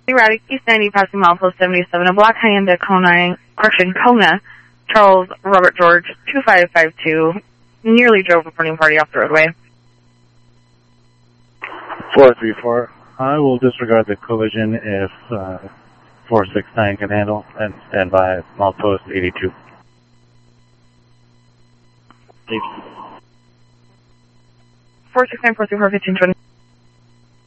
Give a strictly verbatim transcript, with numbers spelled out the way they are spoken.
Erratic East ninety passing milepost seventy-seven, a black Hyundai Kona, correction, Kona, Charles Robert George two five five two, nearly drove a burning party off the roadway. four three four, I will disregard the collision if uh, four six nine can handle and stand by milepost eighty-two. four six nine, four three four, fifteen twenty.